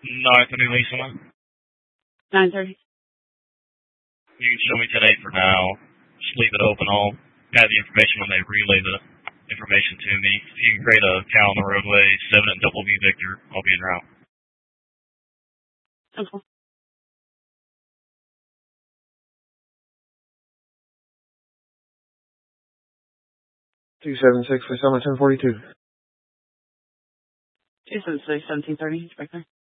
9:30, Lisa. 9:30. You can show me 10:8 for now. Just leave it open. I'll have the information when they relay the information to me. If you can create a cow on the roadway, 7 and double V Victor, I'll be en route. Okay. $276 for Summit 1042. 276, 1730, right there.